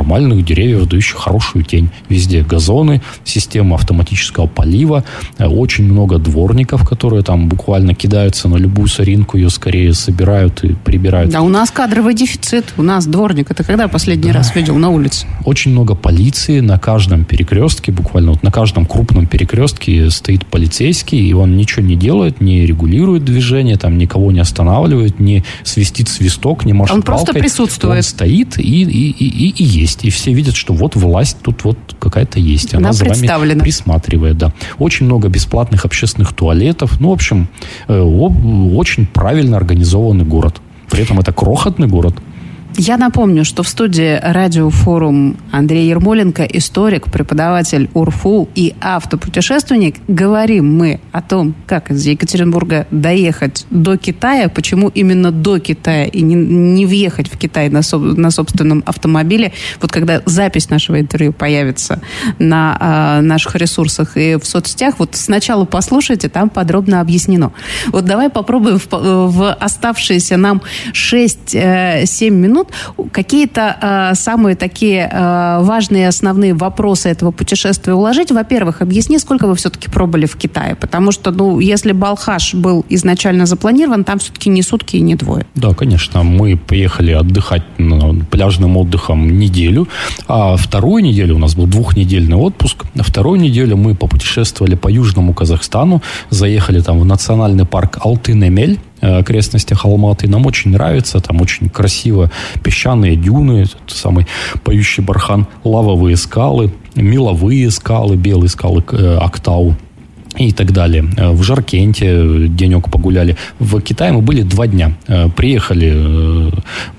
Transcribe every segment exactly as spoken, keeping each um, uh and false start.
нормальных деревьев, дающих хорошую тень. Везде газоны, система автоматического полива, очень много дворников, которые там буквально кидаются на любую соринку, ее скорее собирают и прибирают. Да, у нас кадровый дефицит, у нас дворник. Это когда последний да. раз видел на улице? Очень много полиции на каждом перекрестке, буквально вот на каждом крупном перекрестке стоит полицейский, и он ничего не делает, не регулирует движение, там никого не останавливает, не свистит свисток, не машет он палкой. Просто присутствует. Он стоит и, и, и, и есть. И все видят, что вот власть тут вот какая-то есть. Она, Она за вами присматривает. Да. Очень много бесплатных общественных туалетов. Ну, в общем, очень правильно организованный город. При этом это крохотный город. Я напомню, что в студии Радиофорум Андрей Ермоленко, историк, преподаватель УрФУ и автопутешественник. Говорим мы о том, как из Екатеринбурга доехать до Китая, почему именно до Китая и не, не въехать в Китай на, соб, на собственном автомобиле. Вот когда запись нашего интервью появится на э, наших ресурсах и в соцсетях, вот сначала послушайте, там подробно объяснено. Вот давай попробуем в, в оставшиеся нам шесть-семь минут какие-то э, самые такие э, важные основные вопросы этого путешествия уложить. Во-первых, объясни, сколько вы все-таки пробыли в Китае. Потому что, ну, если Балхаш был изначально запланирован, там все-таки не сутки и не двое. Да, конечно. Мы поехали отдыхать ну, пляжным отдыхом неделю. А вторую неделю у нас был двухнедельный отпуск. А вторую неделю мы попутешествовали по Южному Казахстану. Заехали там в национальный парк Алтын-Эмель, окрестностях Алматы. Нам очень нравится, там очень красиво песчаные дюны, тот самый поющий бархан, лавовые скалы, меловые скалы, белые скалы Актау и так далее. В Жаркенте денек погуляли. В Китае мы были два дня. Приехали,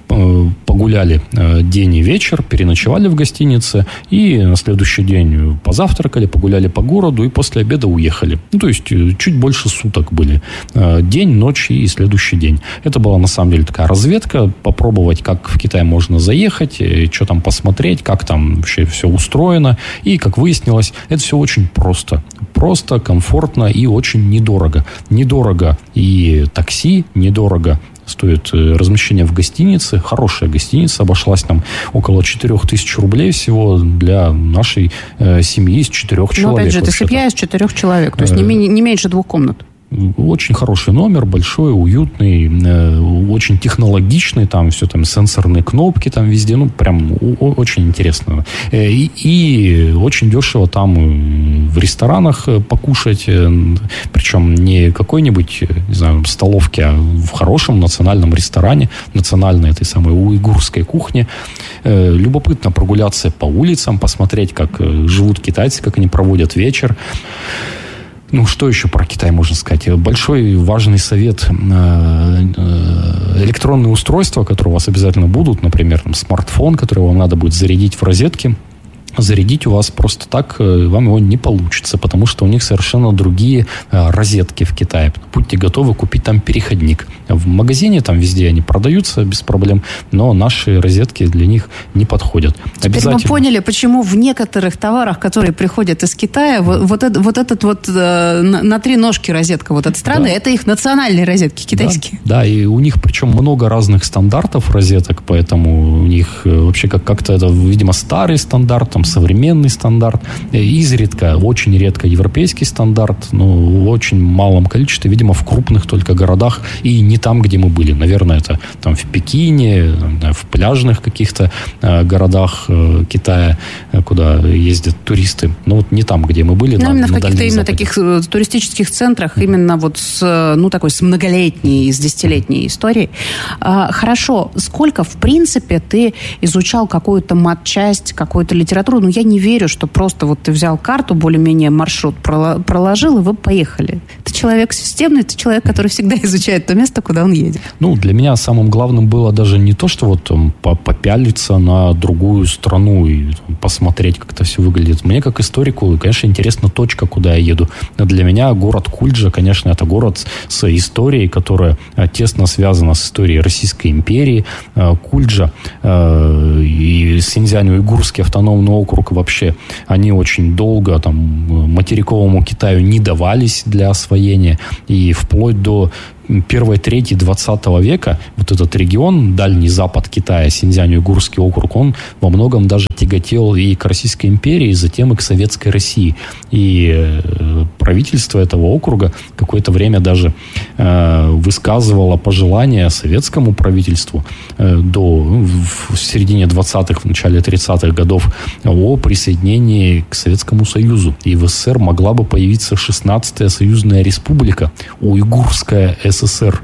погуляли день и вечер, переночевали в гостинице и на следующий день позавтракали, погуляли по городу и после обеда уехали. Ну, то есть чуть больше суток были. День, ночь и следующий день. Это была на самом деле такая разведка, попробовать, как в Китай можно заехать, что там посмотреть, как там вообще все устроено. И, как выяснилось, это все очень просто. Просто, комфортно и очень недорого. Недорого и такси, недорого стоит размещение в гостинице. Хорошая гостиница, обошлась нам около четырех тысяч рублей всего для нашей э, семьи из четырех человек. Но опять же, это семья из четырех человек, то есть не, не меньше двух комнат. Очень хороший номер, большой, уютный, э, очень технологичный, там все там сенсорные кнопки там везде, ну прям о- очень интересно. Э, и, и очень дешево там в ресторанах покушать, э, причем не какой-нибудь, не знаю, столовке, а в хорошем национальном ресторане, национальной этой самой уйгурской кухне. Э, любопытно прогуляться по улицам, посмотреть, как живут китайцы, как они проводят вечер. Ну, что еще про Китай можно сказать? Большой важный совет. Электронные устройства, которые у вас обязательно будут, например, там, смартфон, который вам надо будет зарядить в розетке, зарядить у вас просто так вам его не получится, потому что у них совершенно другие розетки в Китае. Будьте готовы купить там переходник. В магазине там везде они продаются без проблем, но наши розетки для них не подходят. Теперь мы поняли, почему в некоторых товарах, которые приходят из Китая, вот, вот, это, вот этот вот э, на, на три ножки розетка вот этой страны, да. Это их национальные розетки китайские. Да, да, и у них причем много разных стандартов розеток, поэтому у них вообще как- как-то это, видимо, старый стандарт, там, современный стандарт, изредка, очень редко европейский стандарт, но в очень малом количестве, видимо, в крупных только городах и не там, где мы были. Наверное, это там в Пекине, в пляжных каких-то э, городах э, Китая, куда ездят туристы. Но вот не там, где мы были. Ну, на, именно на в каких-то именно Западе. таких туристических центрах, mm-hmm. именно вот с, ну, такой с многолетней, с десятилетней историей. А, хорошо. Сколько, в принципе, ты изучал какую-то матчасть, какую-то литературу? Ну, я не верю, что просто вот ты взял карту, более-менее маршрут проложил, и вы поехали. Ты человек системный, ты человек, который всегда изучает то место, куда он едет. Ну, для меня самым главным было даже не то, что вот там, попялиться на другую страну и там, посмотреть, как это все выглядит. Мне, как историку, конечно, интересна точка, куда я еду. Для меня город Кульджа, конечно, это город с историей, которая тесно связана с историей Российской империи. Кульджа и Синьцзянь-Уйгурский автономный округ вообще, они очень долго там материковому Китаю не давались для освоения. И вплоть до первой трети двадцатого века вот этот регион, Дальний Запад Китая, Синьцзянь-Уйгурский округ, он во многом даже тяготел и к Российской империи, и затем и к Советской России. И правительство этого округа какое-то время даже э, высказывало пожелания советскому правительству э, до, в середине двадцатых, в начале тридцатых годов о присоединении к Советскому Союзу. И в СССР могла бы появиться шестнадцатая союзная республика, Уйгурская ССР.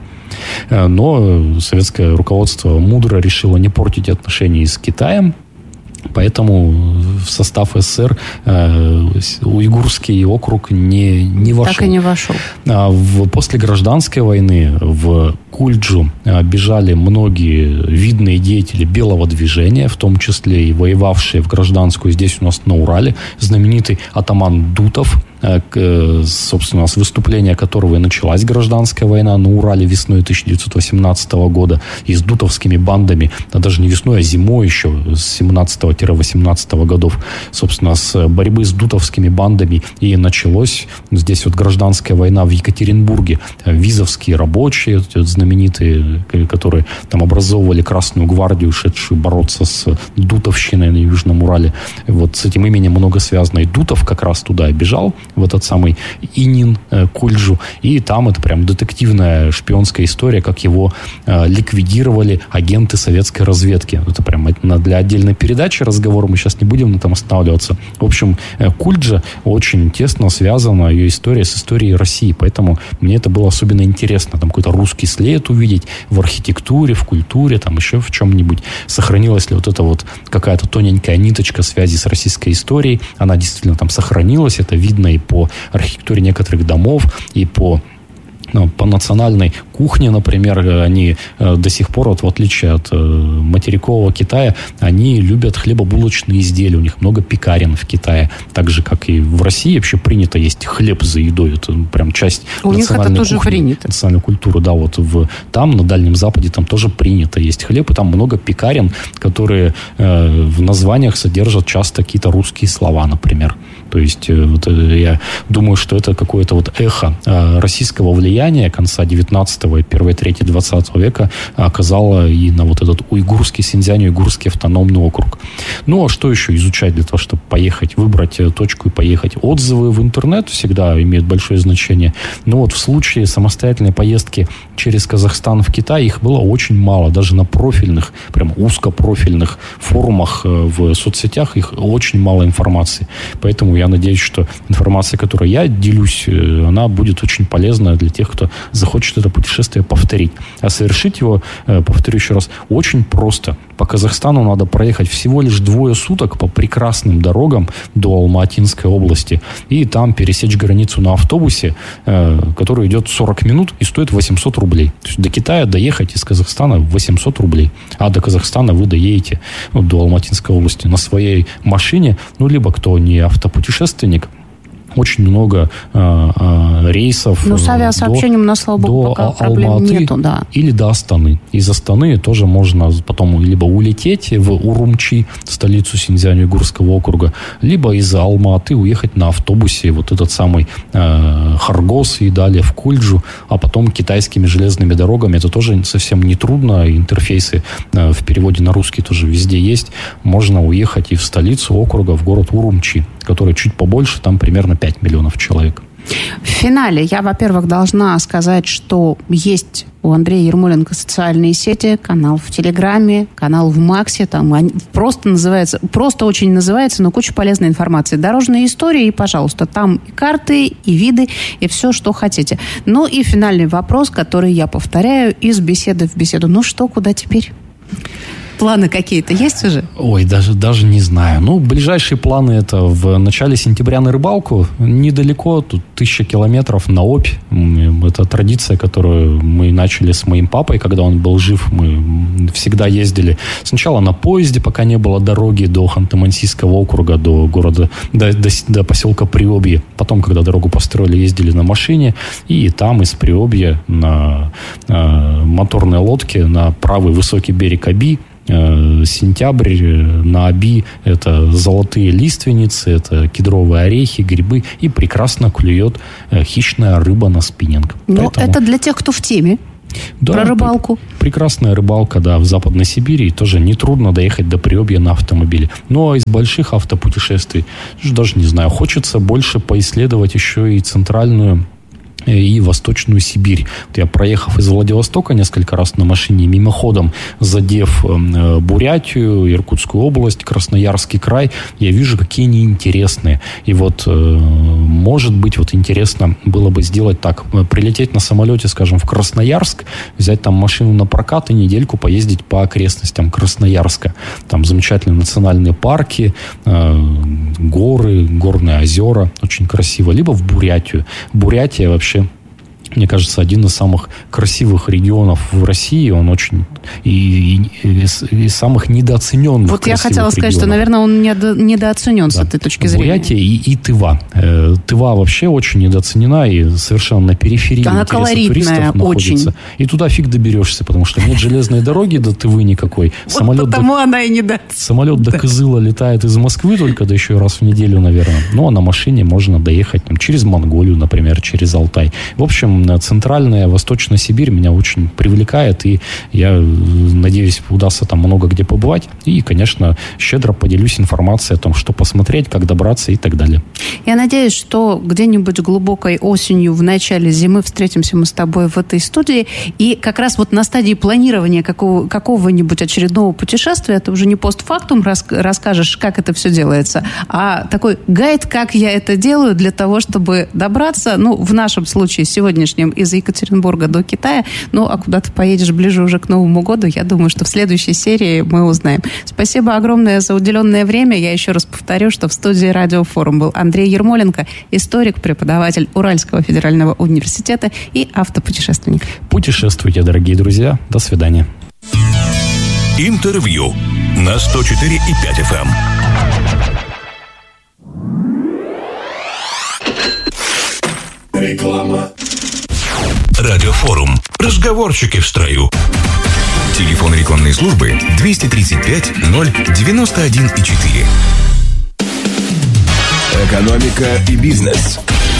Но советское руководство мудро решило не портить отношения с Китаем, поэтому в состав СССР э, Уйгурский округ не, не вошел. Так и не вошел. А в, после гражданской войны в Кульджу бежали многие видные деятели белого движения, в том числе и воевавшие в гражданскую здесь у нас на Урале, знаменитый атаман Дутов, собственно, с выступления которого и началась гражданская война на Урале весной тысяча девятьсот восемнадцатого года. И с дутовскими бандами, а даже не весной, а зимой еще, с семнадцатого-восемнадцатого годов, собственно, с борьбы с дутовскими бандами и началась здесь вот гражданская война в Екатеринбурге. Визовские рабочие, знаменитые, которые там образовывали Красную гвардию, шедшую бороться с дутовщиной на Южном Урале. Вот с этим именем много связано. И Дутов как раз туда бежал, в этот самый Инин, э, Кульджу. И там это прям детективная шпионская история, как его э, ликвидировали агенты советской разведки. Это прям для отдельной передачи разговор, мы сейчас не будем на этом останавливаться. В общем, э, Кульджа очень тесно связана, ее история с историей России, поэтому мне это было особенно интересно. Там какой-то русский след увидеть в архитектуре, в культуре, там еще в чем-нибудь. Сохранилась ли вот эта вот какая-то тоненькая ниточка связи с российской историей. Она действительно там сохранилась, это видно и по архитектуре некоторых домов, и по, ну, по национальной кухне, например, они э, до сих пор, вот, в отличие от э, материкового Китая, они любят хлебобулочные изделия, у них много пекарен в Китае, так же, как и в России вообще принято есть хлеб за едой, это прям часть у национальной них это тоже кухни, принято. национальной культуры, да, вот в, там, на Дальнем Западе, там тоже принято есть хлеб, и там много пекарен, которые э, в названиях содержат часто какие-то русские слова, например. То есть, вот, я думаю, что это какое-то вот эхо российского влияния конца девятнадцатого и первой трети двадцатого века оказало и на вот этот уйгурский, Синьцзянь-Уйгурский автономный округ. Ну, а что еще изучать для того, чтобы поехать, выбрать точку и поехать? Отзывы в интернет всегда имеют большое значение. Но вот в случае самостоятельной поездки через Казахстан в Китай их было очень мало. Даже на профильных, прям узкопрофильных форумах в соцсетях их очень мало информации. Поэтому я надеюсь, что информация, которой я делюсь, она будет очень полезна для тех, кто захочет это путешествие повторить. А совершить его, повторю еще раз, очень просто. По Казахстану надо проехать всего лишь двое суток по прекрасным дорогам до Алматы-Нской области. И там пересечь границу на автобусе, который идет сорок минут и стоит восемьсот рублей. То есть до Китая доехать из Казахстана восемьсот рублей. А до Казахстана вы доедете, ну, до Алматы-Нской области на своей машине, ну, либо кто не автопутешественник, очень много э, э, рейсов. Ну, с авиасообщением, на слава богу, пока проблем Алматы нету, да. Или до Астаны. Из Астаны тоже можно потом либо улететь в Урумчи, столицу Синьцзянь-Уйгурского округа, либо из Алматы уехать на автобусе, вот этот самый э, Харгос, и далее в Кульджу, а потом китайскими железными дорогами. Это тоже совсем не трудно. Интерфейсы э, в переводе на русский тоже везде есть. Можно уехать и в столицу округа, в город Урумчи, который чуть побольше, там примерно пять миллионов человек. В финале я, во-первых, должна сказать, что есть у Андрея Ермоленко социальные сети, канал в Телеграме, канал в Максе, там просто называется, просто очень называется, но куча полезной информации. Дорожные истории, и, пожалуйста, там и карты, и виды, и все, что хотите. Ну и финальный вопрос, который я повторяю из беседы в беседу. Ну что, куда теперь? Планы какие-то есть уже? Ой, даже, даже не знаю. Ну, ближайшие планы это в начале сентября на рыбалку. Недалеко, тут тысяча километров на Обь. Это традиция, которую мы начали с моим папой, когда он был жив. Мы всегда ездили сначала на поезде, пока не было дороги до Ханты-Мансийского округа, до города, до, до, до поселка Приобье. Потом, когда дорогу построили, ездили на машине. И там из Приобья на э, моторной лодке на правый высокий берег Оби Сентябрь на Оби – это золотые лиственницы, это кедровые орехи, грибы, и прекрасно клюет хищная рыба на спиннинг. Ну, Поэтому... это для тех, кто в теме. Да, про рыбалку. Прекрасная рыбалка, да, в Западной Сибири. Тоже нетрудно доехать до Приобья на автомобиле. Ну, а из больших автопутешествий, даже не знаю, хочется больше поисследовать еще и центральную и Восточную Сибирь. Вот я, проехав из Владивостока несколько раз на машине, мимоходом задев э, Бурятию, Иркутскую область, Красноярский край, я вижу, какие они интересные. И вот, э, может быть, вот интересно было бы сделать так. Прилететь на самолете, скажем, в Красноярск, взять там машину на прокат и недельку поездить по окрестностям Красноярска. Там замечательные национальные парки, э, горы, горные озера. Очень красиво. Либо в Бурятию. Бурятия вообще, мне кажется, один из самых красивых регионов в России. Он очень и, и, и из самых недооцененных. Вот я хотела сказать, регионов. Что, наверное, он недо, недооценен, да, с этой точки зрения. Бурятия и, и Тыва. Э, Тыва вообще очень недооценена и совершенно на периферии Она интереса туристов очень. находится. И туда фиг доберешься, потому что нет железной дороги до Тывы никакой. Вот самолет потому до, она и недооценена. Самолет до Кызыла летает из Москвы только, да еще раз в неделю, наверное. Ну, а на машине можно доехать там, через Монголию, например, через Алтай. В общем, центральная Восточная Сибирь меня очень привлекает, и я надеюсь, удастся там много где побывать. И, конечно, щедро поделюсь информацией о том, что посмотреть, как добраться и так далее. Я надеюсь, что где-нибудь глубокой осенью, в начале зимы встретимся мы с тобой в этой студии, и как раз вот на стадии планирования какого, какого-нибудь очередного путешествия, ты уже не постфактум рас, расскажешь, как это все делается, а такой гайд, как я это делаю для того, чтобы добраться, ну, в нашем случае сегодняшнем, из Екатеринбурга до Китая, ну, а куда ты поедешь ближе уже к Новому году, я думаю, что в следующей серии мы узнаем. Спасибо огромное за уделенное время. Я еще раз повторю, что в студии Радиофорум был Андрей Ермоленко, историк, преподаватель Уральского федерального университета и автопутешественник. Путешествуйте, дорогие друзья. До свидания. Интервью на сто четыре и пять эф эм. Реклама. Радиофорум. Разговорчики в строю. Телефон рекламной службы двести тридцать пять ноль девяносто один четыре. Экономика и бизнес.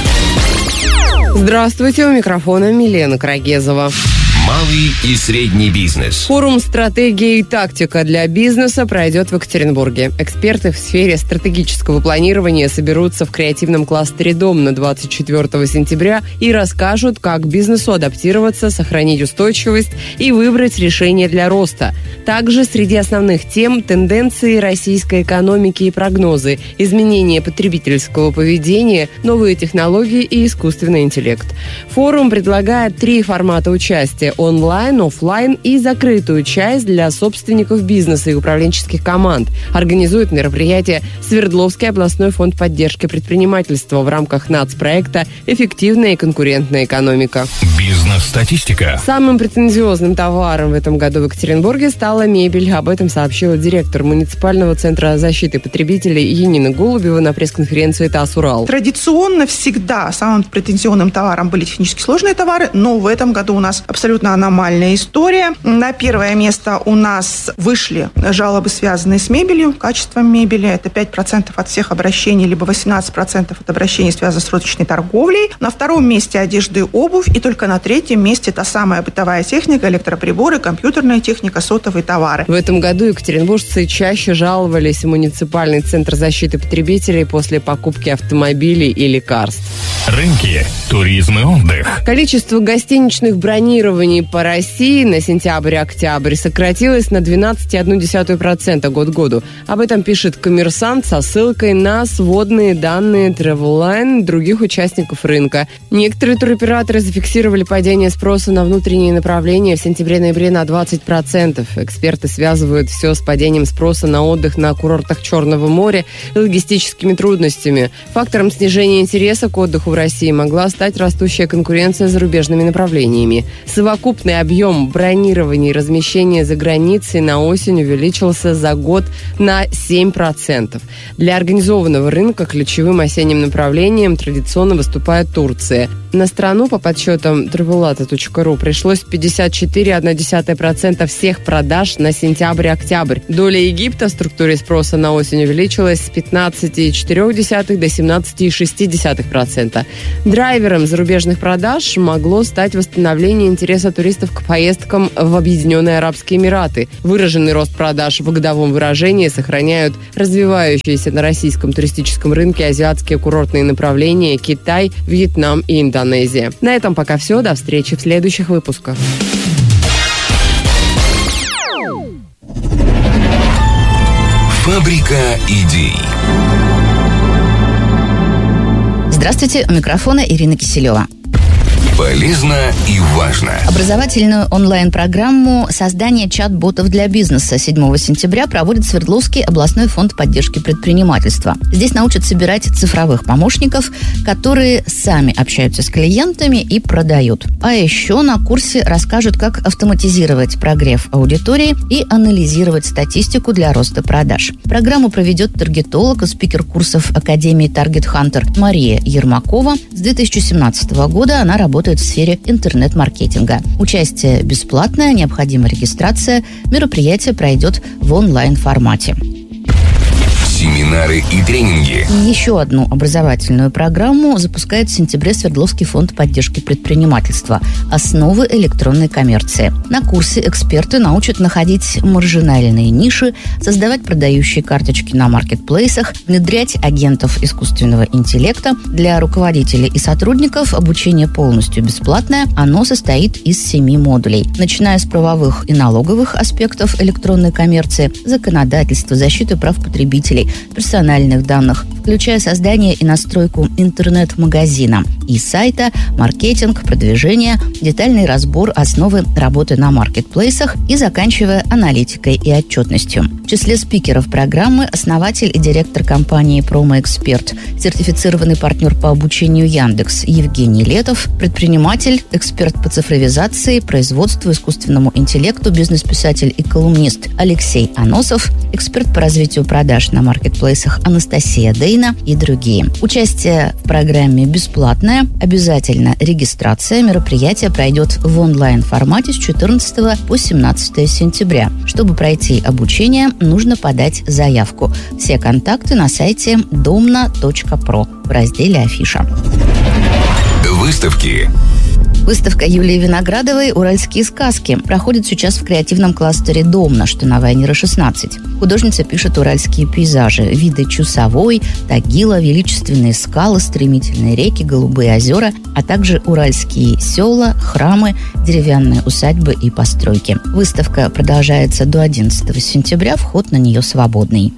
Здравствуйте, у микрофона Милена Крагезова. Малый и средний бизнес. Форум «Стратегия и тактика для бизнеса» пройдет в Екатеринбурге. Эксперты в сфере стратегического планирования соберутся в креативном кластере «Дом» на двадцать четвёртого сентября и расскажут, как бизнесу адаптироваться, сохранить устойчивость и выбрать решение для роста. Также среди основных тем – тенденции российской экономики и прогнозы, изменения потребительского поведения, новые технологии и искусственный интеллект. Форум предлагает три формата участия – онлайн, офлайн и закрытую часть для собственников бизнеса и управленческих команд. Организует мероприятие Свердловский областной фонд поддержки предпринимательства в рамках нацпроекта «Эффективная и конкурентная экономика». Бизнес-статистика. Самым претензиозным товаром в этом году в Екатеринбурге стала мебель. Об этом сообщила директор муниципального центра защиты потребителей Янина Голубева на пресс-конференции ТАСС «Урал». Традиционно всегда самым претензионным товаром были технически сложные товары, но в этом году у нас абсолютно аномальная история. На первое место у нас вышли жалобы, связанные с мебелью, качеством мебели. Это пять процентов от всех обращений, либо восемнадцать процентов от обращений, связанных с розничной торговлей. На втором месте одежда и обувь. И только на третьем месте та самая бытовая техника, электроприборы, компьютерная техника, сотовые товары. В этом году екатеринбуржцы чаще жаловались в муниципальный центр защиты потребителей после покупки автомобилей и лекарств. Рынки, туризм и отдых. Количество гостиничных бронирований по России на сентябрь-октябрь сократилось на двенадцать целых одна десятая процента год к году. Об этом пишет «Коммерсант» со ссылкой на сводные данные Travelline других участников рынка. Некоторые туроператоры зафиксировали падение спроса на внутренние направления в сентябре-ноябре на двадцать процентов. Эксперты связывают все с падением спроса на отдых на курортах Черного моря и логистическими трудностями. Фактором снижения интереса к отдыху в России могла стать нарастать растущая конкуренция с зарубежными направлениями. Совокупный объем бронирования и размещения за границей на осень увеличился за год на семь процентов. Для организованного рынка ключевым осенним направлением традиционно выступает Турция. На страну, по подсчетам travelata точка ру, пришлось пятьдесят четыре целых одна десятая процента всех продаж на сентябрь-октябрь. Доля Египта в структуре спроса на осень увеличилась с пятнадцати целых четырёх десятых до семнадцати целых шести десятых процента. Драйвером зарубежных продаж могло стать восстановление интереса туристов к поездкам в Объединенные Арабские Эмираты. Выраженный рост продаж в годовом выражении сохраняют развивающиеся на российском туристическом рынке азиатские курортные направления Китай, Вьетнам и Индонезия. На этом пока все. До встречи в следующих выпусках. Фабрика идей. Здравствуйте, у микрофона Ирина Киселева. Полезно и важно. Образовательную онлайн-программу создания чат-ботов для бизнеса седьмого сентября проводит Свердловский областной фонд поддержки предпринимательства. Здесь научат собирать цифровых помощников, которые сами общаются с клиентами и продают. А еще на курсе расскажут, как автоматизировать прогрев аудитории и анализировать статистику для роста продаж. Программу проведет таргетолог и спикер курсов Академии Target Hunter Мария Ермакова. С две тысячи семнадцатого года она работает в сфере интернет-маркетинга. Участие бесплатное, необходима регистрация. Мероприятие пройдет в онлайн-формате. Семинары и тренинги. Еще одну образовательную программу запускает в сентябре Свердловский фонд поддержки предпринимательства «Основы электронной коммерции». На курсе эксперты научат находить маржинальные ниши, создавать продающие карточки на маркетплейсах, внедрять агентов искусственного интеллекта. Для руководителей и сотрудников обучение полностью бесплатное. Оно состоит из семи модулей. Начиная с правовых и налоговых аспектов электронной коммерции, законодательства, защиты прав потребителей, персональных данных, включая создание и настройку интернет-магазина и сайта, маркетинг, продвижение, детальный разбор основы работы на маркетплейсах и заканчивая аналитикой и отчетностью. В числе спикеров программы основатель и директор компании «Промо-эксперт», сертифицированный партнер по обучению Яндекс Евгений Летов, предприниматель, эксперт по цифровизации, производству, искусственному интеллекту, бизнес-писатель и колумнист Алексей Аносов, эксперт по развитию продаж на маркетплейсах Анастасия Дейна и другие. Участие в программе бесплатное, обязательно регистрация. Мероприятие пройдет в онлайн-формате с четырнадцатого по семнадцатое сентября. Чтобы пройти обучение, нужно подать заявку. Все контакты на сайте домна точка про в разделе «Афиша». Выставки. Выставка Юлии Виноградовой «Уральские сказки» проходит сейчас в креативном кластере «Домна», что на Вайнера шестнадцать. Художница пишет уральские пейзажи, виды Чусовой, Тагила, величественные скалы, стремительные реки, голубые озера, а также уральские села, храмы, деревянные усадьбы и постройки. Выставка продолжается до одиннадцатого сентября, вход на нее свободный.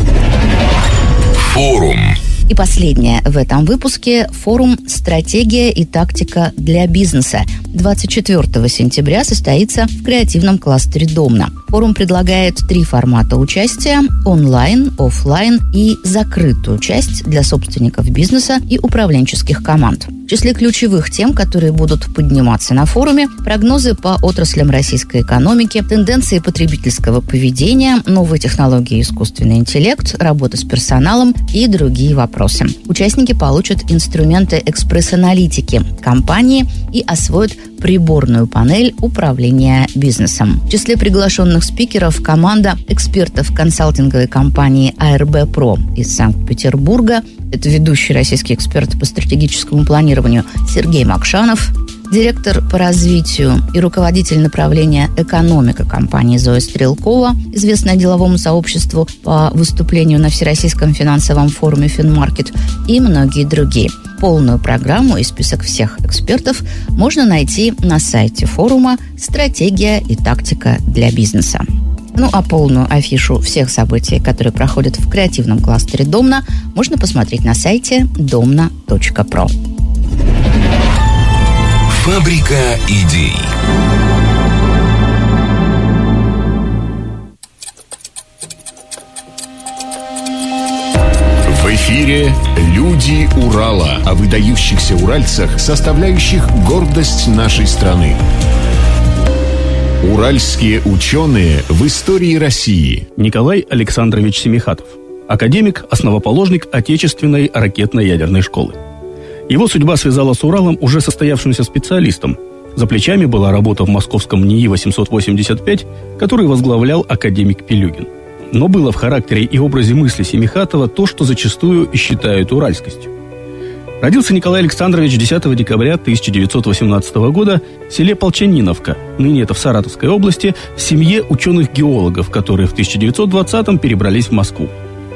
Форум. И последнее в этом выпуске – форум «Стратегия и тактика для бизнеса». двадцать четвёртого сентября состоится в креативном кластере «Домна». Форум предлагает три формата участия – онлайн, офлайн и закрытую часть для собственников бизнеса и управленческих команд. В числе ключевых тем, которые будут подниматься на форуме, прогнозы по отраслям российской экономики, тенденции потребительского поведения, новые технологии, искусственный интеллект, работа с персоналом и другие вопросы. Участники получат инструменты экспресс-аналитики компании и освоят приборную панель управления бизнесом. В числе приглашенных спикеров команда экспертов консалтинговой компании а эр бэ про из Санкт-Петербурга. Это ведущий российский эксперт по стратегическому планированию Сергей Макшанов, директор по развитию и руководитель направления «Экономика» компании Зоя Стрелкова, известная деловому сообществу по выступлению на Всероссийском финансовом форуме «Финмаркет» и многие другие. Полную программу и список всех экспертов можно найти на сайте форума «Стратегия и тактика для бизнеса». Ну а полную афишу всех событий, которые проходят в креативном кластере «Домна», можно посмотреть на сайте домна точка про. Фабрика идей. В эфире «Люди Урала» о выдающихся уральцах, составляющих гордость нашей страны. Уральские ученые в истории России. Николай Александрович Семихатов. Академик, основоположник Отечественной ракетно-ядерной школы. Его судьба связала с Уралом уже состоявшимся специалистом. За плечами была работа в московском НИИ восемьсот восемьдесят пять, который возглавлял академик Пилюгин. Но было в характере и образе мысли Семихатова то, что зачастую и считают уральскостью. Родился Николай Александрович десятого декабря тысяча девятьсот восемнадцатого года в селе Полчаниновка, ныне это в Саратовской области, в семье ученых-геологов, которые в тысяча девятьсот двадцатом перебрались в Москву.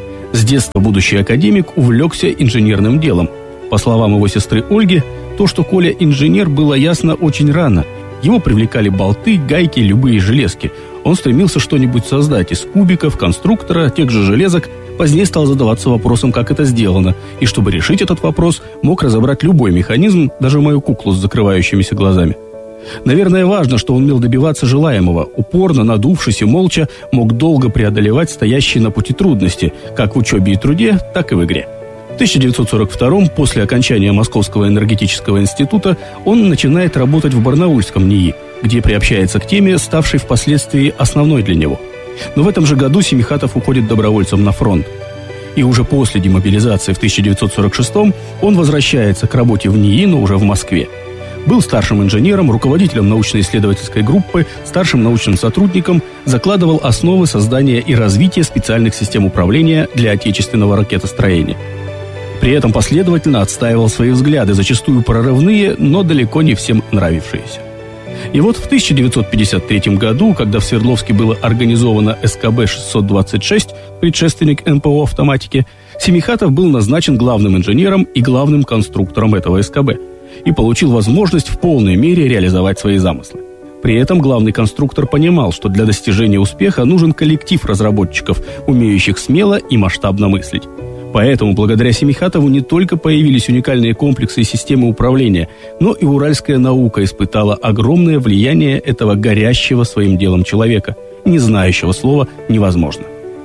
С детства будущий академик увлекся инженерным делом. По словам его сестры Ольги, то, что Коля инженер, было ясно очень рано. Его привлекали болты, гайки, любые железки. Он стремился что-нибудь создать из кубиков, конструктора, тех же железок. Позднее стал задаваться вопросом, как это сделано. И чтобы решить этот вопрос, мог разобрать любой механизм, даже мою куклу с закрывающимися глазами. Наверное, важно, что он умел добиваться желаемого. Упорно, надувшись и молча, мог долго преодолевать стоящие на пути трудности, как в учебе и труде, так и в игре. В тысяча девятьсот сорок втором, после окончания Московского энергетического института, он начинает работать в Барнаульском НИИ, где приобщается к теме, ставшей впоследствии основной для него. Но в этом же году Семихатов уходит добровольцем на фронт. И уже после демобилизации в тысяча девятьсот сорок шестом он возвращается к работе в НИИ, но уже в Москве. Был старшим инженером, руководителем научно-исследовательской группы, старшим научным сотрудником, закладывал основы создания и развития специальных систем управления для отечественного ракетостроения. При этом последовательно отстаивал свои взгляды, зачастую прорывные, но далеко не всем нравившиеся. И вот в тысяча девятьсот пятьдесят третьем году, когда в Свердловске было организовано эс ка бэ шестьсот двадцать шесть, предшественник эн пэ о автоматики, Семихатов был назначен главным инженером и главным конструктором этого эс ка бэ и получил возможность в полной мере реализовать свои замыслы. При этом главный конструктор понимал, что для достижения успеха нужен коллектив разработчиков, умеющих смело и масштабно мыслить. Поэтому благодаря Семихатову не только появились уникальные комплексы и системы управления, но и уральская наука испытала огромное влияние этого горящего своим делом человека, не знающего слова «невозможно».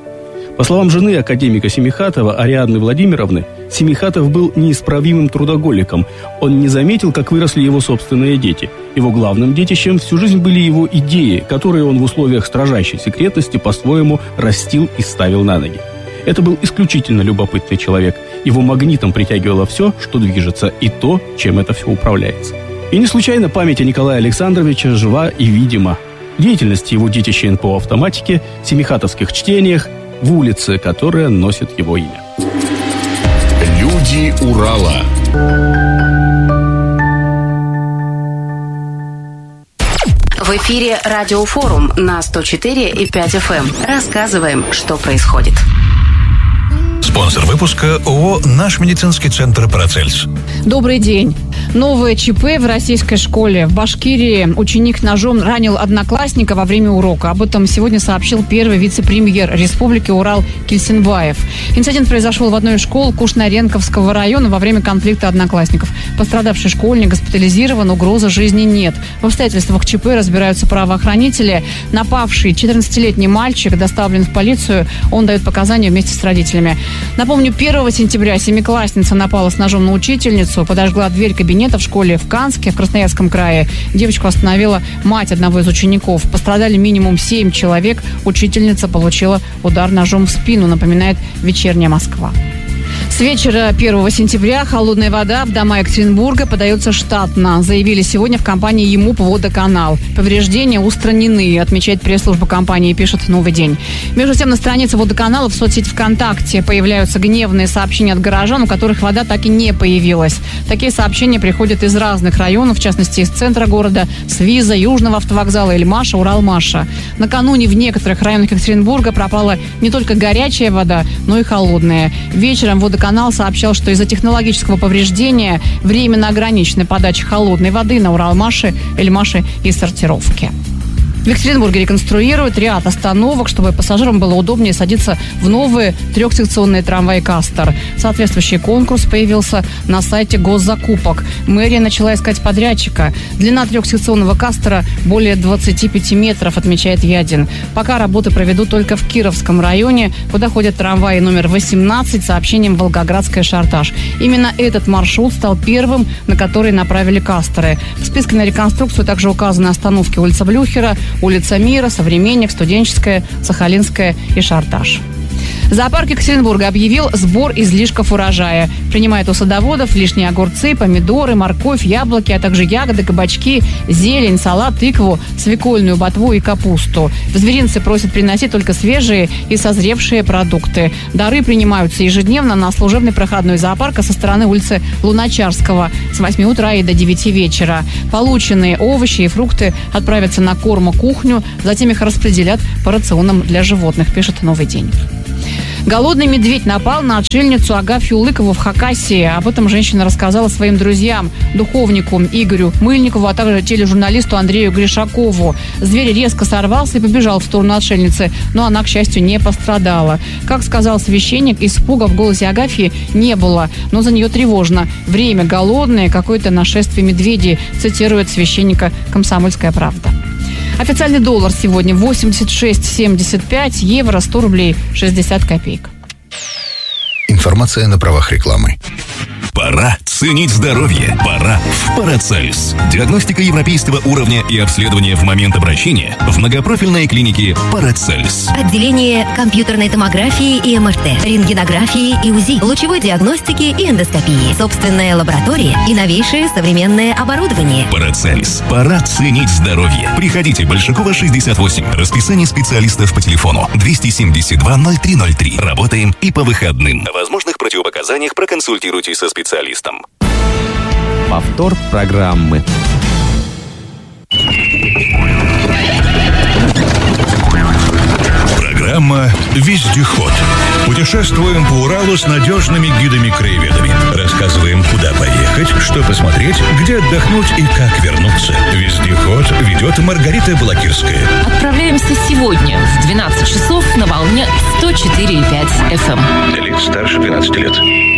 По словам жены академика Семихатова, Ариадны Владимировны, Семихатов был неисправимым трудоголиком. Он не заметил, как выросли его собственные дети. Его главным детищем всю жизнь были его идеи, которые он в условиях строжайшей секретности по-своему растил и ставил на ноги. Это был исключительно любопытный человек. Его магнитом притягивало все, что движется, и то, чем это все управляется. И не случайно память о Николае Александровиче жива и видима. Деятельность его детища эн пэ о автоматики, семихатовских чтениях, в улице, которая носит его имя. Люди Урала. В эфире Радиофорум на сто четыре и пять эф эм. Рассказываем, что происходит. Спонсор выпуска ООО «Наш медицинский центр Парацельс». Добрый день. Новое ЧП в российской школе. В Башкирии ученик ножом ранил одноклассника во время урока. Об этом сегодня сообщил первый вице-премьер Республики Урал Кильсенбаев. Инцидент произошел в одной из школ Кушнаренковского района во время конфликта одноклассников. Пострадавший школьник госпитализирован, угрозы жизни нет. В обстоятельствах ЧП разбираются правоохранители. Напавший четырнадцатилетний мальчик доставлен в полицию. Он дает показания вместе с родителями. Напомню, первого сентября семиклассница напала с ножом на учительницу, подожгла дверь кабинета в школе в Канске, в Красноярском крае. Девочку остановила мать одного из учеников. Пострадали минимум семь человек. Учительница получила удар ножом в спину, напоминает «Вечерняя Москва». С вечера первого сентября холодная вода в дома Екатеринбурга подается штатно, заявили сегодня в компании ЕМУП «Водоканал». Повреждения устранены, отмечает пресс-служба компании, пишет «Новый день». Между тем, на странице водоканала в соцсети ВКонтакте появляются гневные сообщения от горожан, у которых вода так и не появилась. Такие сообщения приходят из разных районов, в частности, из центра города, с Виза, Южного автовокзала, Эльмаша, Уралмаша. Накануне в некоторых районах Екатеринбурга пропала не только горячая вода, но и холодная. Вечером водоканал Канал сообщал, что из-за технологического повреждения временно ограничена подача холодной воды на Уралмаше, Эльмаше и сортировке. В Екатеринбурге реконструируют ряд остановок, чтобы пассажирам было удобнее садиться в новые трехсекционные трамваи «Кастор». Соответствующий конкурс появился на сайте госзакупок. Мэрия начала искать подрядчика. Длина трехсекционного «Кастора» более двадцати пяти метров, отмечает Ядин. Пока работы проведут только в Кировском районе, куда ходят трамваи номер восемнадцать с сообщением «Волгоградская-Шартаж». Именно этот маршрут стал первым, на который направили «Касторы». В списке на реконструкцию также указаны остановки улица Блюхера, улица Мира, Современник, Студенческая, Сахалинская и Шартаж. Зоопарк Екатеринбурга объявил сбор излишков урожая. Принимает у садоводов лишние огурцы, помидоры, морковь, яблоки, а также ягоды, кабачки, зелень, салат, тыкву, свекольную ботву и капусту. В зверинце просят приносить только свежие и созревшие продукты. Дары принимаются ежедневно на служебной проходной зоопарка со стороны улицы Луначарского с восьми утра и до девяти вечера. Полученные овощи и фрукты отправятся на кормокухню, затем их распределят по рационам для животных, пишет «Новый день». Голодный медведь напал на отшельницу Агафью Лыкову в Хакасии. Об этом женщина рассказала своим друзьям, духовнику Игорю Мыльникову, а также тележурналисту Андрею Гришакову. Зверь резко сорвался и побежал в сторону отшельницы, но она, к счастью, не пострадала. Как сказал священник, испуга в голосе Агафьи не было, но за нее тревожно. Время голодное, какое-то нашествие медведей, цитирует священника «Комсомольская правда». Официальный доллар сегодня восемьдесят шесть семьдесят пять, евро сто рублей шестьдесят копеек. Информация на правах рекламы. Пора ценить здоровье. Пора в Парацельс. Диагностика европейского уровня и обследование в момент обращения в многопрофильной клинике Парацельс. Отделение компьютерной томографии и эм эр тэ, рентгенографии и УЗИ, лучевой диагностики и эндоскопии, собственная лаборатория и новейшее современное оборудование. Парацельс. Пора ценить здоровье. Приходите, Большакова, шестьдесят восемь. Расписание специалистов по телефону двести семьдесят два ноль три ноль три. Работаем и по выходным. О возможных противопоказаниях проконсультируйтесь со специалистом. Повтор программы. Программа «Вездеход». Путешествуем по Уралу с надежными гидами-краеведами. Рассказываем, куда поехать, что посмотреть, где отдохнуть и как вернуться. «Вездеход» ведет Маргарита Балакирская. Отправляемся сегодня в двенадцать часов на волне сто четыре и пять эф эм. Для лиц старше двенадцати лет.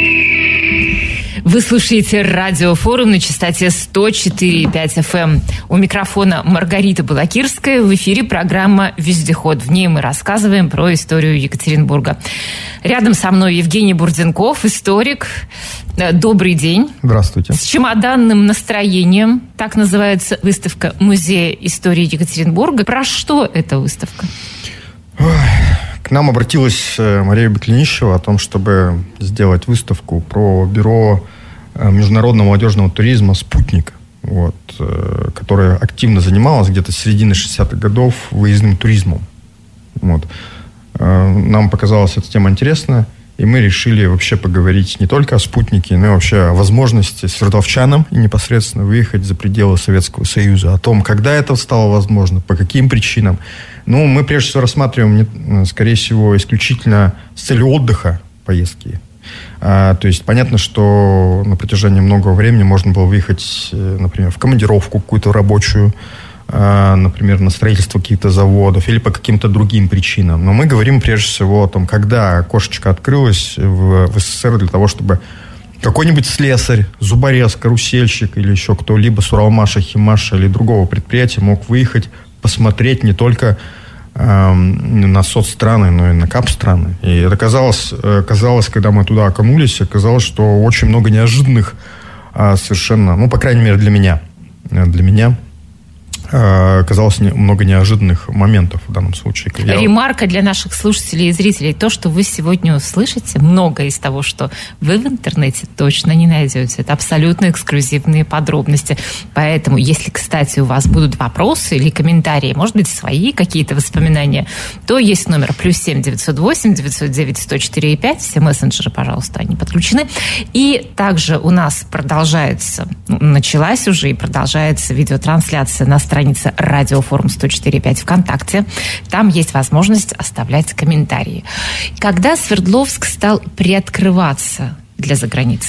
Вы слушаете радиофорум на частоте сто четыре и пять эф эм. У микрофона Маргарита Балакирская. В эфире программа «Вездеход». В ней мы рассказываем про историю Екатеринбурга. Рядом со мной Евгений Бурденков, историк. Добрый день. Здравствуйте. С чемоданным настроением. Так называется выставка Музея истории Екатеринбурга. Про что эта выставка? К нам обратилась Мария Беклинищева о том, чтобы сделать выставку про бюро международного молодежного туризма «Спутник», вот, которое активно занималось где-то с середины шестидесятых годов выездным туризмом. Вот. Нам показалась эта тема интересная, и мы решили вообще поговорить не только о «Спутнике», но и вообще о возможности свердловчанам и непосредственно выехать за пределы Советского Союза, о том, когда это стало возможно, по каким причинам. Ну, мы прежде всего рассматриваем, скорее всего, исключительно с целью отдыха поездки. А, то есть понятно, что на протяжении многого времени можно было выехать, например, в командировку какую-то рабочую, а, например, на строительство каких-то заводов или по каким-то другим причинам. Но мы говорим прежде всего о том, когда окошечко открылось в, в СССР для того, чтобы какой-нибудь слесарь, зуборез, карусельщик или еще кто-либо с Уралмаша, Химаша или другого предприятия мог выехать, посмотреть не только э, на соцстраны, но и на капстраны. И это оказалось, оказалось, когда мы туда окунулись, оказалось, что очень много неожиданных э, совершенно, ну, по крайней мере, для меня, для меня оказалось много неожиданных моментов в данном случае. Я... Ремарка для наших слушателей и зрителей. То, что вы сегодня услышите, многое из того, что вы в интернете точно не найдете. Это абсолютно эксклюзивные подробности. Поэтому, если, кстати, у вас будут вопросы или комментарии, может быть, свои какие-то воспоминания, то есть номер плюс семь девятьсот восемь девятьсот девять сто четыре и пять. Все мессенджеры, пожалуйста, они подключены. И также у нас продолжается, началась уже и продолжается видеотрансляция на странице страница радиофорум сто четыре и пять ВКонтакте. Там есть возможность оставлять комментарии. Когда Свердловск стал приоткрываться для заграницы?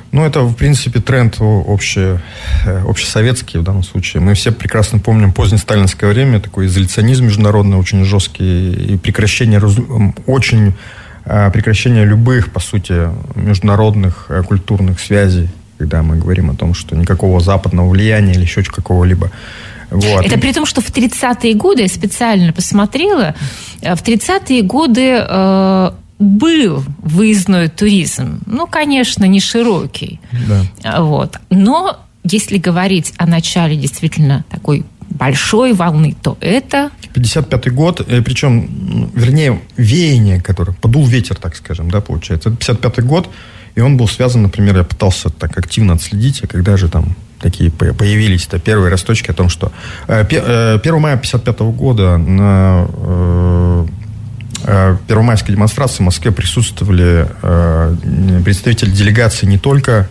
Ну, это, в принципе, тренд общий, общесоветский в данном случае. Мы все прекрасно помним позднее сталинское время, такой изоляционизм международный очень жесткий, и прекращение, очень прекращение любых, по сути, международных культурных связей, когда мы говорим о том, что никакого западного влияния или еще какого-либо. Вот. Это при том, что в тридцатые годы, я специально посмотрела, в тридцатые годы э, был выездной туризм. Ну, конечно, не широкий. Да. Вот. Но если говорить о начале действительно такой большой волны, то это... пятьдесят пятый год, причем, вернее, веяние, которое... Подул ветер, так скажем, да, получается. Это пятьдесят пятый год, и он был связан, например, я пытался так активно отследить, а когда же там такие появились-то первые росточки о том, что первого мая пятьдесят пятого года на первомайской демонстрации в Москве присутствовали представители делегации не только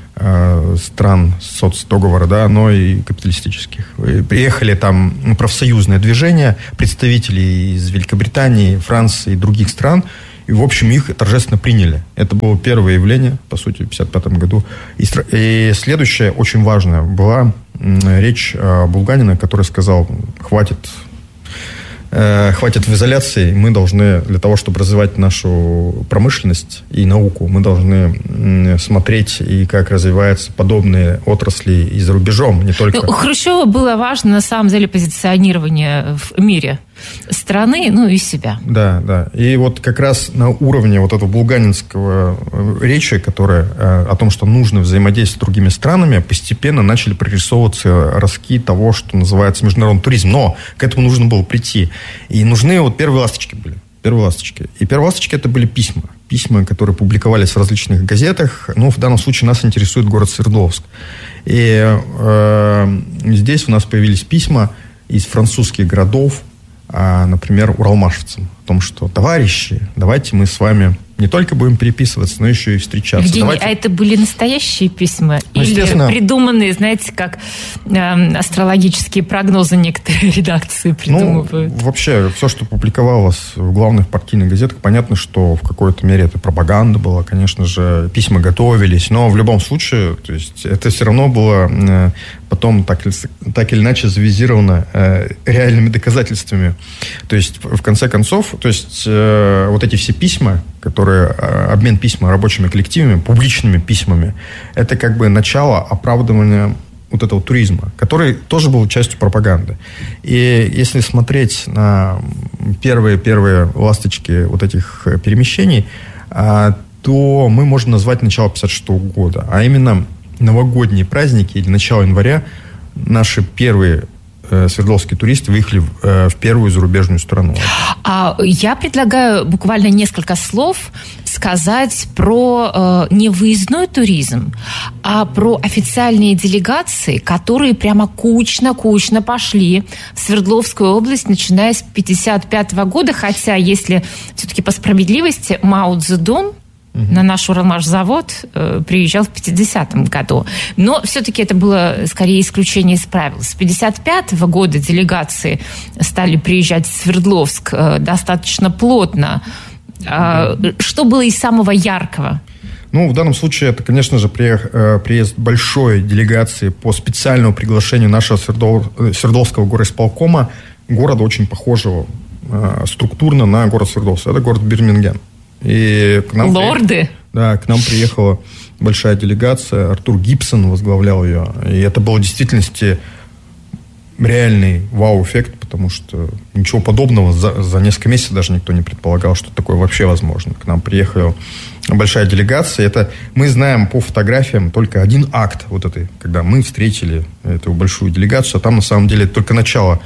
стран соцдоговора, да, но и капиталистических. И приехали там профсоюзное движение, представители из Великобритании, Франции и других стран. И, в общем, их торжественно приняли. Это было первое явление, по сути, в пятьдесят пятом году. И, и следующее, очень важное, была речь Булганина, который сказал, хватит, э, хватит в изоляции, мы должны, для того, чтобы развивать нашу промышленность и науку, мы должны смотреть, и как развиваются подобные отрасли и за рубежом, не только... Ну, Хрущеву было важно, на самом деле, позиционирование в мире страны, ну и себя. Да, да. И вот как раз на уровне вот этого булганинского речи, которая э, о том, что нужно взаимодействовать с другими странами, постепенно начали прорисовываться ростки того, что называется международный туризм. Но к этому нужно было прийти. И нужны вот первые ласточки были. Первые ласточки. И первые ласточки это были письма. Письма, которые публиковались в различных газетах. Ну, в данном случае нас интересует город Свердловск. И э, здесь у нас появились письма из французских городов, например, уралмашевцам, о том, что, товарищи, давайте мы с вами не только будем переписываться, но еще и встречаться. Евгений, давайте... а это были настоящие письма? Ну, или придуманные, знаете, как э, астрологические прогнозы некоторые редакции придумывают? Ну, вообще, все, что публиковалось в главных партийных газетах, понятно, что в какой-то мере это пропаганда была, конечно же, письма готовились, но в любом случае, то есть, это все равно было э, потом так, так или иначе завизировано э, реальными доказательствами. То есть, в конце концов, то есть, э, вот эти все письма, которые обмен письма рабочими коллективами, публичными письмами, это как бы начало оправдывания вот этого туризма, который тоже был частью пропаганды. И если смотреть на первые-первые ласточки вот этих перемещений, то мы можем назвать начало пятьдесят шестого года, а именно новогодние праздники или начало января наши первые свердловские туристы выехали в, в первую зарубежную страну. А я предлагаю буквально несколько слов сказать про э, не выездной туризм, а про официальные делегации, которые прямо кучно-кучно пошли в Свердловскую область, начиная с пятьдесят пятого года, хотя, если все-таки по справедливости, Мао Цзэдун на наш Уралмашзавод э, приезжал в пятидесятом году. Но все-таки это было скорее исключение из правил. С пятьдесят пятого года делегации стали приезжать в Свердловск э, достаточно плотно. Э, что было из самого яркого? Ну, в данном случае это, конечно же, приезд большой делегации по специальному приглашению нашего Свердов... Свердловского горосполкома, города очень похожего э, структурно на город Свердловск. Это город Бирмингем. И к нам Лорды? Приехала, да, к нам приехала большая делегация. Артур Гибсон возглавлял ее. И это был в действительности реальный вау-эффект, потому что ничего подобного за, за несколько месяцев даже никто не предполагал, что такое вообще возможно. К нам приехала большая делегация. Это мы знаем по фотографиям только один акт вот этой, когда мы встретили эту большую делегацию. А там на самом деле только начало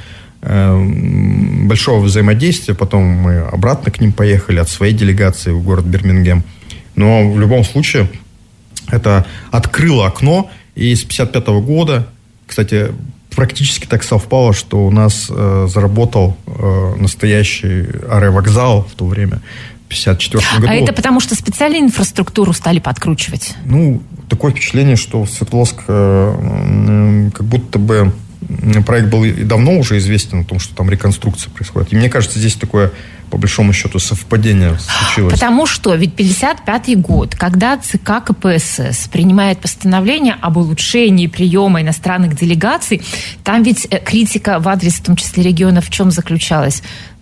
большого взаимодействия, потом мы обратно к ним поехали от своей делегации в город Бирмингем. Но в любом случае это открыло окно, и с пятьдесят пятого года, кстати, практически так совпало, что у нас э, заработал э, настоящий аэровокзал в то время, в пятьдесят четвёртом году. А это потому, что специальную инфраструктуру стали подкручивать? Ну, такое впечатление, что Свердловск э, э, как будто бы проект был давно уже известен о том, что там реконструкция происходит. И мне кажется, здесь такое, по большому счету, совпадение случилось. Потому что ведь пятьдесят пятый год, когда ЦК КПСС принимает постановление об улучшении приема иностранных делегаций, там ведь критика в адрес, в том числе регионов, в чем заключалась?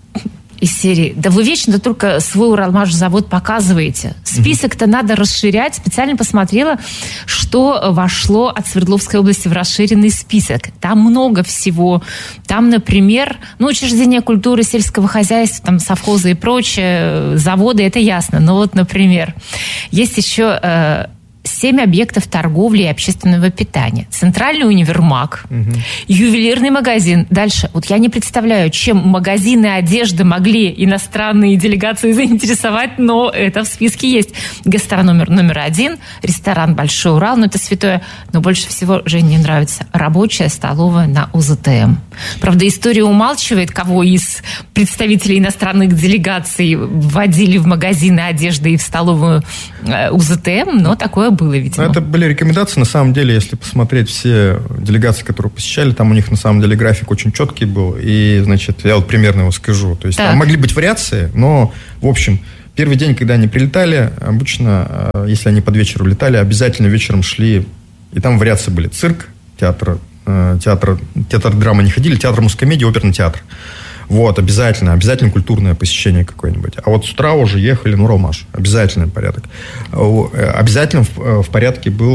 Из серии: да вы вечно только свой Уралмашзавод показываете. Список-то надо расширять. Специально посмотрела, что вошло от Свердловской области в расширенный список. Там много всего. Там, например, ну, учреждения культуры, сельского хозяйства, там, совхозы и прочее, заводы, это ясно. Но вот, например, есть еще... Э, Семь объектов торговли и общественного питания. Центральный универмаг, угу. ювелирный магазин. Дальше. Вот я не представляю, чем магазины одежды могли иностранные делегации заинтересовать, но это в списке есть. Гастрономер номер один, ресторан «Большой Урал», ну это святое. Но больше всего Жене нравится рабочая столовая на УЗТМ. Правда, история умалчивает, кого из представителей иностранных делегаций вводили в магазины одежды и в столовую УЗТМ, но такое было, видимо. Это были рекомендации, на самом деле, если посмотреть все делегации, которые посещали, там у них, на самом деле, график очень четкий был, и, значит, я вот примерно его скажу. То есть так. Там могли быть вариации, но, в общем, первый день, когда они прилетали, обычно, если они под вечер улетали, обязательно вечером шли, и там вариации были: цирк, театр, театр, театр драмы не ходили, театр мускомедии, оперный театр. Вот, обязательно, обязательно культурное посещение какое-нибудь. А вот с утра уже ехали на Уралмаш. Обязательный порядок. Обязательно в, в порядке был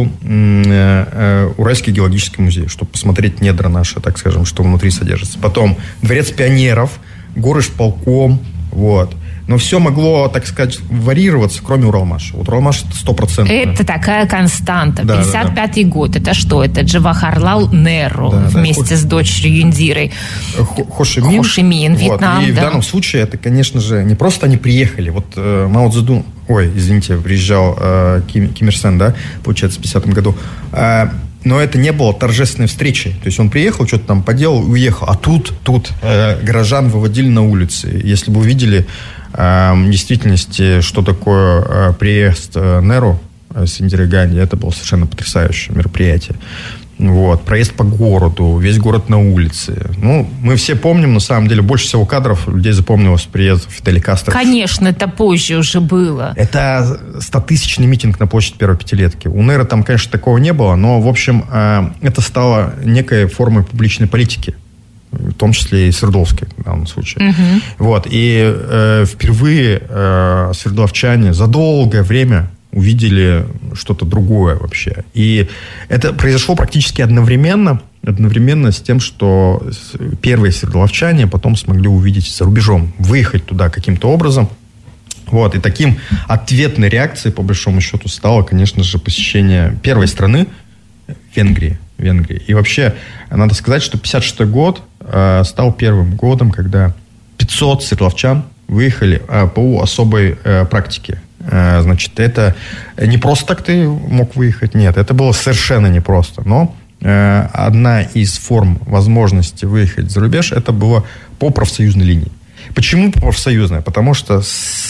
Уральский геологический музей, чтобы посмотреть недра наши, так скажем, что внутри содержится. Потом Дворец пионеров, горосполком, вот. Но все могло, так сказать, варьироваться, кроме Уралмаша. Вот Уралмаш это сто процентов. Это такая константа. Да, пятьдесят пятый да, да. год. Это что? Это Джавахарлал Неру да, вместе да. с дочерью Индирой. Хошимин. Хошимин, Вьетнам. Вот. И да. в данном случае это, конечно же, не просто они приехали. Вот э, Мао Цзэдун, ой, извините, приезжал э, Ким, Ким Ир Сен, да, получается, в пятидесятом году. Э, Но это не было торжественной встречи. То есть он приехал, что-то там поделал и уехал. А тут, тут э, горожан выводили на улицы. Если бы вы видели э, в действительности, что такое э, приезд э, Неру э, с Индирой Ганди, это было совершенно потрясающее мероприятие. Вот. Проезд по городу, весь город на улице. Ну, мы все помним, на самом деле, больше всего кадров людей запомнилось приезд Фиделя Кастро. Конечно, это позже уже было. Это стотысячный митинг на площади Первой Пятилетки. У Нера там, конечно, такого не было, но, в общем, это стало некой формой публичной политики, в том числе и Свердловской в данном случае. Угу. Вот. И э, впервые э, свердловчане за долгое время увидели что-то другое вообще. И это произошло практически одновременно, одновременно с тем, что первые свердловчане потом смогли увидеть за рубежом, выехать туда каким-то образом. Вот. И таким ответной реакцией, по большому счету, стало, конечно же, посещение первой страны Венгрии. Венгрии. И вообще, надо сказать, что пятьдесят шестой год э, стал первым годом, когда пятьсот свердловчан выехали э, по особой э, практике. Значит, это не просто так ты мог выехать, нет, это было совершенно непросто. Но э, одна из форм возможности выехать за рубеж, это было по профсоюзной линии. Почему по профсоюзной? Потому что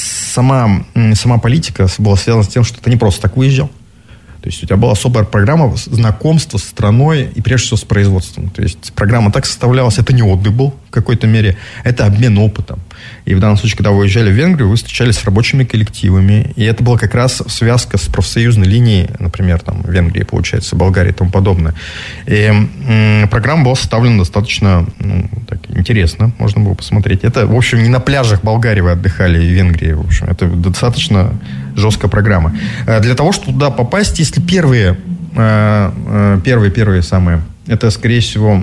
сама, сама политика была связана с тем, что ты не просто так выезжал. То есть у тебя была особая программа знакомства с страной и, прежде всего, с производством. То есть программа так составлялась, это не отдых был в какой-то мере, это обмен опытом. И в данном случае, когда вы уезжали в Венгрию, вы встречались с рабочими коллективами. И это была как раз связка с профсоюзной линией, например, там, в Венгрии, получается, Болгарии и тому подобное. И м- программа была составлена достаточно ну, так, интересно, можно было посмотреть. Это, в общем, не на пляжах Болгарии вы отдыхали и Венгрии, в общем. Это достаточно жесткая программа. Для того, чтобы туда попасть, если первые, первые, первые самые, это, скорее всего,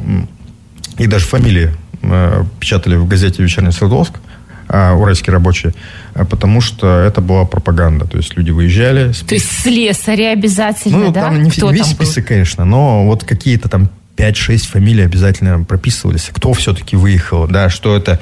и даже фамилии печатали в газете «Вечерний Свердловск», уральские рабочие, потому что это была пропаганда. То есть люди выезжали. Список. То есть слесари обязательно, ну, да? Там не Кто весь там список, конечно, но вот какие-то там пять-шесть фамилий обязательно прописывались. Кто все-таки выехал, да, что это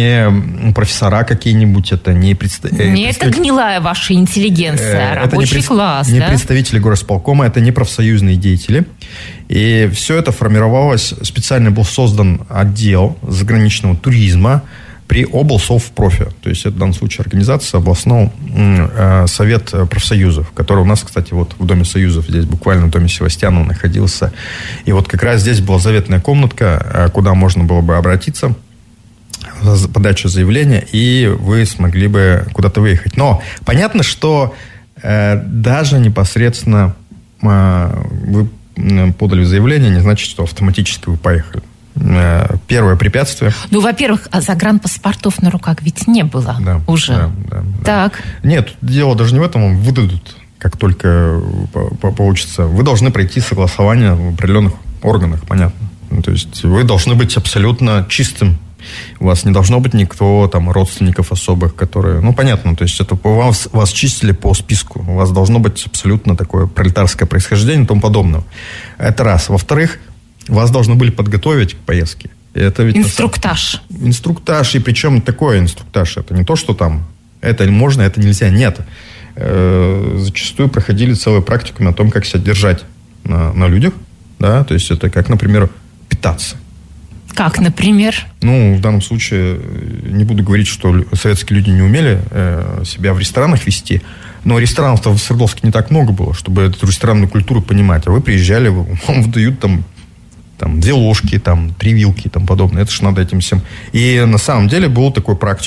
не профессора какие-нибудь, это не представители... Не это гнилая ваша интеллигенция, рабочий это не пред... класс, не да? представители горосполкома, это не профсоюзные деятели. И все это формировалось, специально был создан отдел заграничного туризма при облсовпрофи. То есть это в данном случае организация областного э, совет профсоюзов, который у нас, кстати, вот в Доме Союзов, здесь буквально в Доме Севастьянова находился. И вот как раз здесь была заветная комнатка, куда можно было бы обратиться, подачу заявления, и вы смогли бы куда-то выехать. Но понятно, что э, даже непосредственно э, вы подали заявление, не значит, что автоматически вы поехали. Э, первое препятствие... Ну, во-первых, а загранпаспортов на руках ведь не было да, уже. Да, да, так. Да. Нет, дело даже не в этом, вам выдадут, как только получится. Вы должны пройти согласование в определенных органах, понятно. То есть вы должны быть абсолютно чистым. У вас не должно быть никто, там, родственников особых, которые... Ну, понятно, то есть это вас, вас чистили по списку. У вас должно быть абсолютно такое пролетарское происхождение и тому подобное. Это раз. Во-вторых, вас должны были подготовить к поездке. Это ведь инструктаж. На... Инструктаж, и причем такой инструктаж. Это не то, что там это можно, это нельзя. Нет. Э-э- зачастую проходили целую практику на том, как себя держать на, на людях. Да? То есть это как, например, питаться. Как, например? Ну, в данном случае не буду говорить, что советские люди не умели э, себя в ресторанах вести, но ресторанов-то в Свердловске не так много было, чтобы эту ресторанную культуру понимать. А вы приезжали, вам выдают там, там две ложки, там, три вилки и тому подобное. Это же надо этим всем. И на самом деле был такой практик.